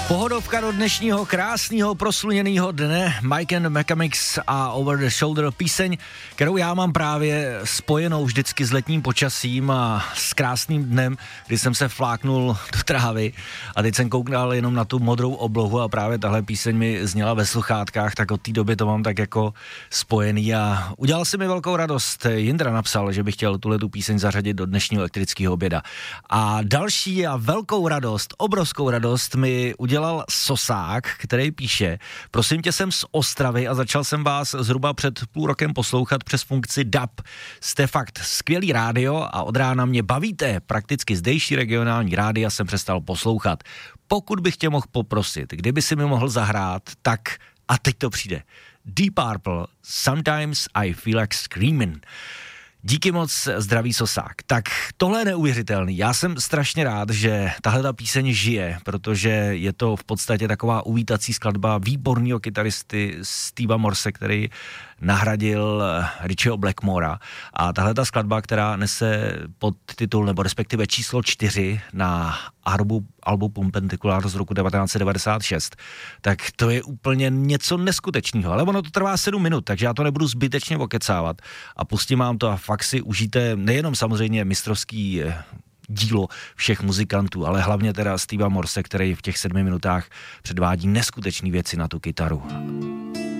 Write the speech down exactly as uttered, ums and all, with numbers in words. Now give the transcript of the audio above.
Pohodovka do dnešního krásného prosluněného dne, Mike and Mechanics a Over the Shoulder, píseň, kterou já mám právě spojenou vždycky s letním počasím a s krásným dnem, kdy jsem se fláknul do trávy a teď jsem kouknal jenom na tu modrou oblohu a právě tahle píseň mi zněla ve sluchátkách, tak od té doby to mám tak jako spojený a udělal si mi velkou radost. Jindra napsal, že by chtěl tuhletu píseň zařadit do dnešního elektrického oběda. A další a velkou radost, obrovskou radost mi udělal dělal Sosák, který píše: prosím tě, jsem z Ostravy a začal jsem vás zhruba před půl rokem poslouchat přes funkci D A P. Jste fakt skvělý rádio a od rána mě bavíte. Prakticky zdejší regionální rádia jsem přestal poslouchat. Pokud bych tě mohl poprosit, kdyby si mi mohl zahrát, tak a teď to přijde. Deep Purple, Sometimes I Feel Like Screaming. Díky moc, zdraví Sosák. Tak tohle je neuvěřitelný. Já jsem strašně rád, že tahle ta píseň žije, protože je to v podstatě taková uvítací skladba výborného kytaristy Steva Morse, který nahradil Richieho Blackmora. A tahle ta skladba, která nese podtitul, nebo respektive číslo čtyři na albu, albu Perpendicular z roku devatenáct set devadesát šest, tak to je úplně něco neskutečného. Ale ono to trvá sedm minut, takže já to nebudu zbytečně okecávat a pustím vám to a fakt si užijte nejenom samozřejmě mistrovský dílo všech muzikantů, ale hlavně teda Steva Morse, který v těch sedmi minutách předvádí neskutečné věci na tu kytaru.